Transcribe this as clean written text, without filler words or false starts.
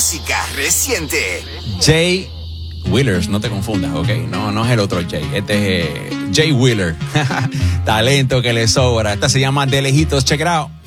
música reciente. Jay Wheelers, no te confundas, ¿ok? No es el otro Jay. Este es Jay Wheeler. Talento que le sobra. Esta se llama De Lejitos. Check it out.